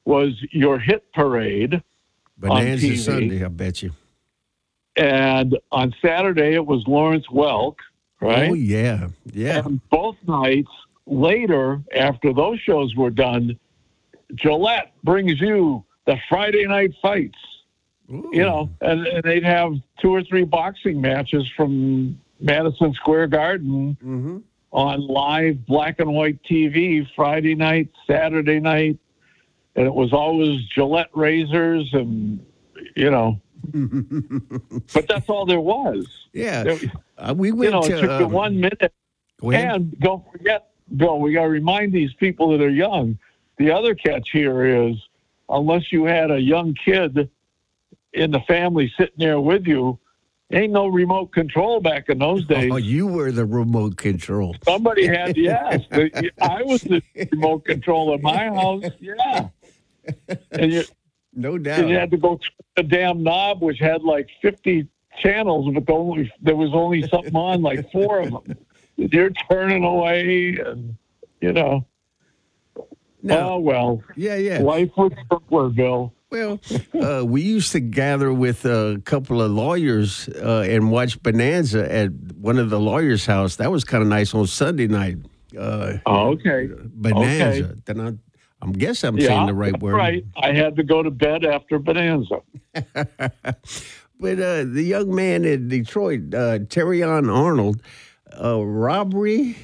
was your hit parade on Bonanza TV. Sunday, I bet you. And on Saturday, it was Lawrence Welk, right? Oh, yeah. Yeah. And both nights later, after those shows were done, Gillette brings you the Friday night fights. Ooh. You know, and they'd have 2 or 3 boxing matches from Madison Square Garden on live black and white TV Friday night, Saturday night. And it was always Gillette razors and, you know. But that's all there was. Yeah. We went it took you 1 minute. And don't forget, Bill, we got to remind these people that are young. The other catch here is, unless you had a young kid in the family sitting there with you, ain't no remote control back in those days. Oh, you were the remote control. Somebody had, yes. I was the remote control in my house, yeah. And no doubt. You had to go through the damn knob, which had like 50 channels, but there was only something on, like 4 of them. You're turning away, and, you know. No. Oh, well. Yeah. Life was simpler, Bill. Well, we used to gather with a couple of lawyers and watch Bonanza at one of the lawyers' house. That was kind of nice on Sunday night. Okay. Bonanza. Okay. Then I'm guess I'm saying the right word. Right. I had to go to bed after Bonanza. But the young man in Detroit, Terrion Arnold, robbery.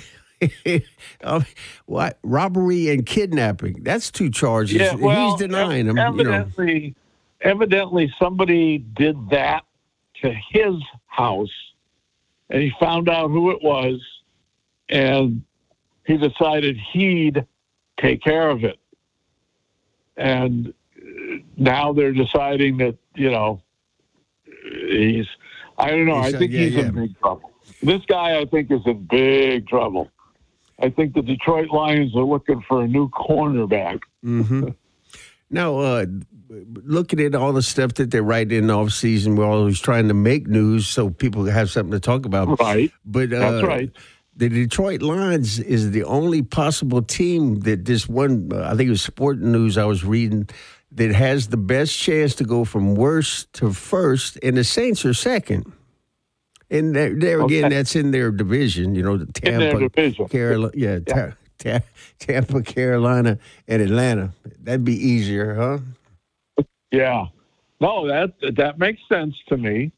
Robbery and kidnapping. That's 2 charges. Yeah, well, he's denying them. Evidently, somebody did that to his house, and he found out who it was, and he decided he'd take care of it. And now they're deciding that, I don't know. I think he's in big trouble. This guy, I think, is in big trouble. I think the Detroit Lions are looking for a new cornerback. Mm-hmm. Now, looking at all the stuff that they're writing in the offseason, we're always trying to make news so people have something to talk about. Right. But that's right. The Detroit Lions is the only possible team that this one, I think it was Sporting News I was reading, that has the best chance to go from worst to first, and the Saints are second. And there again, that's in their division, the Tampa, Carolina, Tampa, Carolina, and Atlanta. That'd be easier, huh? Yeah. No, that makes sense to me.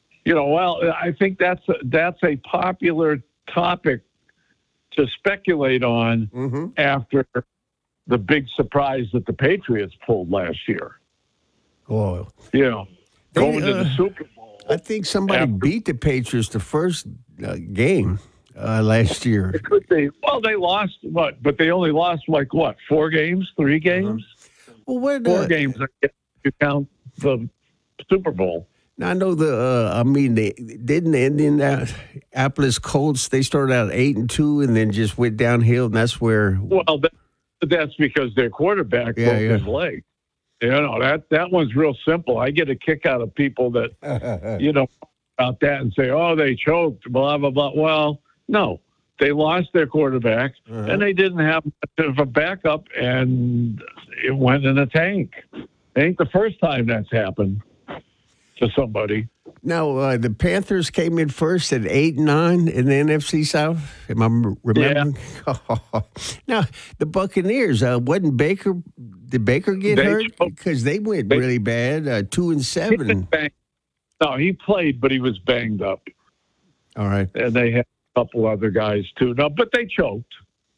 I think that's a popular topic to speculate on after the big surprise that the Patriots pulled last year. Oh, going to the Super Bowl. I think somebody beat the Patriots the first game last year. It could be. Well, they lost but they only lost 4 games, 3 games? Well, 4 games, I guess, if you count the Super Bowl. Now, I know they didn't the Indianapolis Colts, they started out 8-2 and then just went downhill, and that's where. Well, that's because their quarterback broke his leg. That one's real simple. I get a kick out of people that, about that and say, oh, they choked, blah, blah, blah. Well, no, they lost their quarterback and they didn't have much of a backup, and it went in a tank. It ain't the first time that's happened to somebody. Now, the Panthers came in first at 8-9 in the NFC South. Am I remembering? Yeah. Now, the Buccaneers, wasn't Baker? Did Baker get hurt? Because they went really bad, 2-7. No, he played, but he was banged up. All right. And they had a couple other guys too. No, but they choked.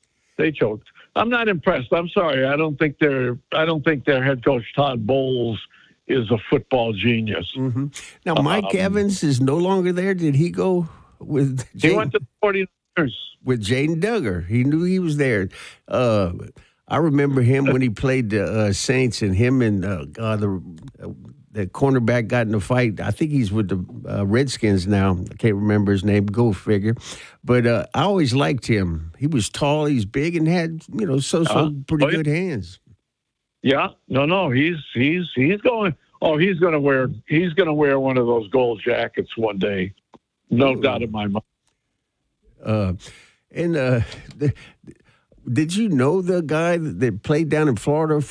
I'm not impressed. I'm sorry. I don't think their head coach Todd Bowles is a football genius. Mm-hmm. Now, Mike Evans is no longer there. Did he go with? He went to the 49ers with Jaden Duggar. He knew he was there. I remember him when he played the Saints, and him and the cornerback got in a fight. I think he's with the Redskins now. I can't remember his name. Go figure. But I always liked him. He was tall, he's big, and had pretty good hands. Yeah, no, he's going. Oh, he's going to wear one of those gold jackets one day, no doubt in my mind. Did you know the guy that played down in Florida